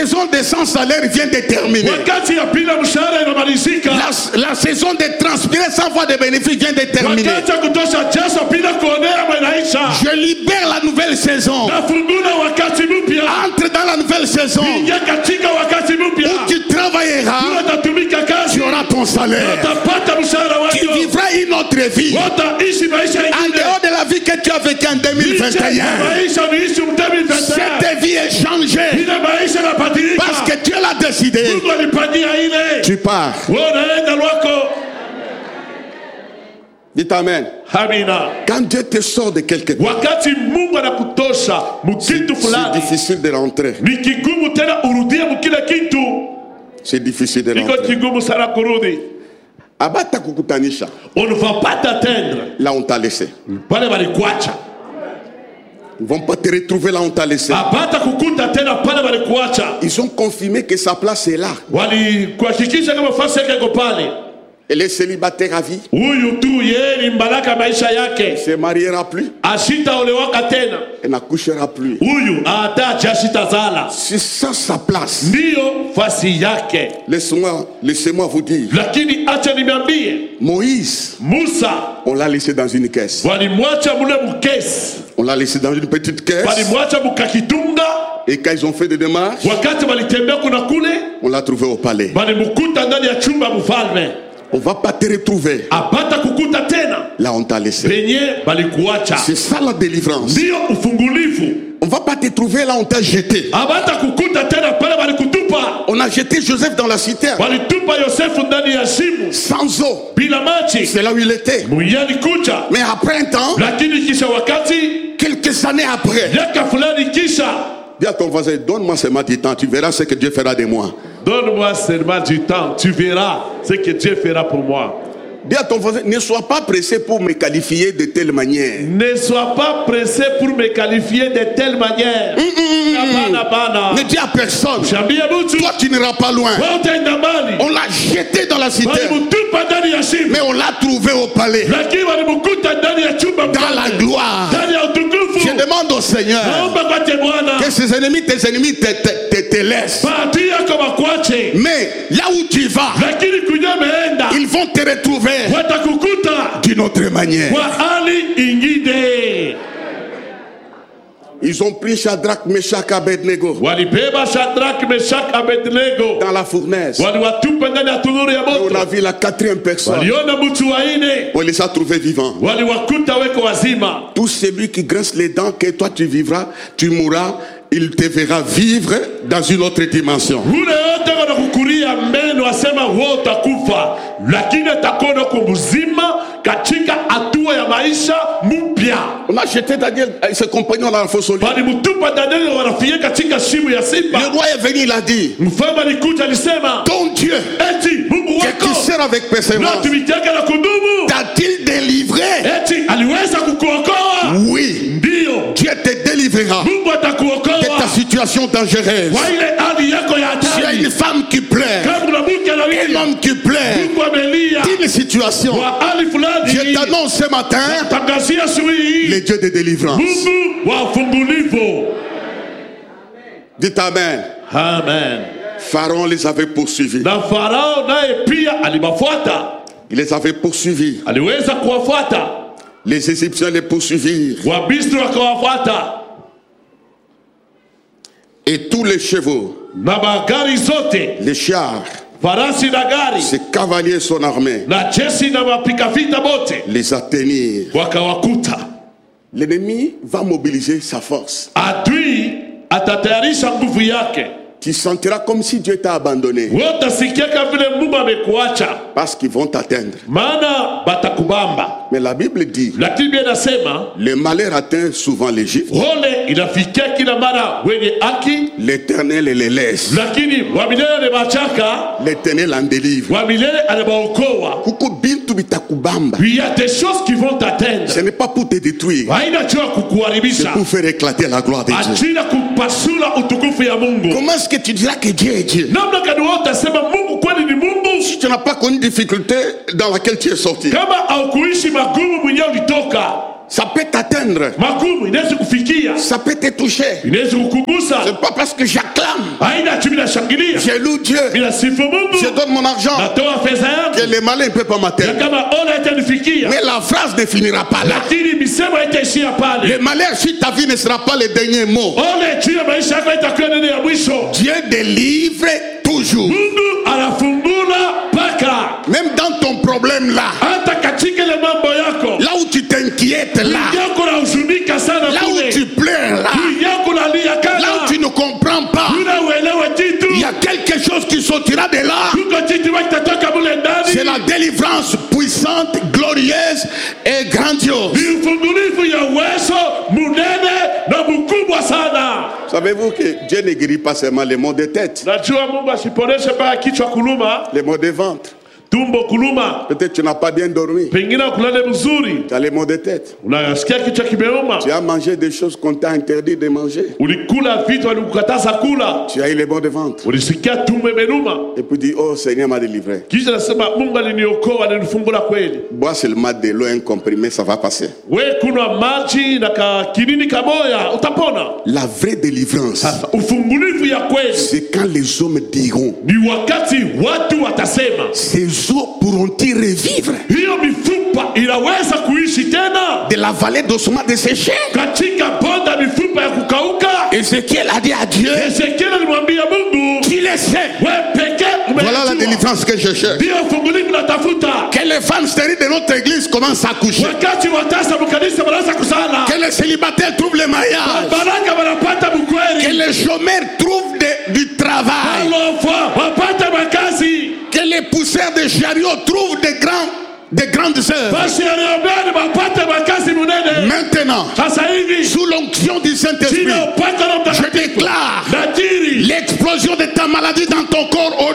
saison de sans salaire vient de terminer. La saison de transpirer sans voir de bénéfices vient de terminer. Je libère la nouvelle saison. Entre dans la nouvelle saison où tu travailleras, tu auras ton salaire. Tu vivras une autre vie en dehors de la vie que tu as vécue en 2021. Cette vie est changée parce que Dieu l'a décidé. Tu pars. Dites Amen. Quand Dieu te sort de quelque part, c'est difficile de rentrer. C'est difficile de rentrer. On ne va pas t'atteindre. Là on t'a laissé. Ils ne vont pas te retrouver là on t'a laissé. Ils ont confirmé que sa place est là. Elle est célibataire à vie. Il ne se mariera plus. Elle n'accouchera plus. C'est ça sa place. Laissez-moi vous dire. Moïse, on l'a laissé dans une caisse. On l'a laissé dans une petite caisse. Et quand ils ont fait des démarches, on l'a trouvé au palais. On ne va pas te retrouver. Là on t'a laissé. C'est ça la délivrance. On ne va pas te trouver là on t'a jeté. On a jeté Joseph dans la citerne. Sans eau. C'est là où il était. Mais après un temps, quelques années après, dis à ton voisin, donne-moi seulement du temps, tu verras ce que Dieu fera de moi. Donne-moi seulement du temps, tu verras ce que Dieu fera pour moi. Dis à ton voisin, ne sois pas pressé pour me qualifier de telle manière. Ne sois pas pressé pour me qualifier de telle manière. Ne dis à personne, toi tu n'iras pas loin. On l'a jeté dans la citerne, mais on l'a trouvé au palais, dans la gloire. Je demande au Seigneur que tes ennemis te laissent. Mais là où tu vas, ils vont te retrouver d'une autre manière. Ils ont pris Shadrach, Meshach, Abednego dans la fournaise. Et on a vu la quatrième personne. On les a trouvés vivants. Tout celui qui grince les dents, que toi tu vivras, tu mourras, il te verra vivre dans une autre dimension. On a jeté Daniel et ses compagnons dans la fosse aux lions. Le roi est venu, il a dit, ton Dieu que tu sers avec persévérance t'a-t-il délivré? Oui, Dieu te délivrera de ta situation dangereuse. Tu as une femme qui pleure, un homme qui pleure, une situation. Je t'annonce ce matin les dieux de délivrance. Dites Amen. Amen. Pharaon les avait poursuivis. Il les avait poursuivis. Les Égyptiens les poursuivirent. Et tous les chevaux, les chars, ces cavaliers son armée, les atteignirent. L'ennemi va mobiliser sa force. Tu sentiras comme si Dieu t'a abandonné. Parce qu'ils vont t'atteindre. Mais la Bible dit, le malheur atteint souvent les Juifs. L'Éternel les laisse. L'Éternel en délivre. Il y a des choses qui vont t'atteindre. Ce n'est pas pour te détruire. C'est pour faire éclater la gloire de Dieu. Comment est-ce que tu diras que Dieu est Dieu si tu n'as pas connu de difficulté dans laquelle tu es sorti? Ça peut t'atteindre. Ça peut te toucher. C'est pas parce que j'acclame, je loue Dieu, je donne mon argent, que les malins ne peuvent pas m'atteindre. Mais la phrase ne finira pas là. Le malheur sur ta vie ne sera pas le dernier mot. Dieu délivre toujours. Même dans ton problème là, là où tu t'inquiètes là, là où tu pleures là, là où tu ne comprends pas, il y a quelque chose qui sortira de là. C'est la délivrance puissante, glorieuse et grandiose. Savez-vous que Dieu ne guérit pas seulement les maux de tête, les maux de ventre. Peut-être tu n'as pas bien dormi. Tu as les maux de tête. Tu as mangé des choses qu'on t'a interdit de manger. Tu as eu les maux de ventre. Et puis dis, oh Seigneur m'a délivré. Bois seulement de l'eau, un comprimé, ça va passer. La vraie délivrance, c'est quand les hommes diront, ces eaux pourront-ils revivre de la vallée d'ossements desséchés? Ézéchiel a dit à Dieu, qui le sait? Voilà la délivrance que je cherche. Que les femmes stériles de notre église commencent à coucher. Que les célibataires trouvent le mariage. Que les chômeurs trouvent du travail. Que les pousseurs de chariots trouvent des grandes œuvres. Maintenant, sous l'onction du Saint-Esprit, je déclare l'explosion de ta maladie dans ton corps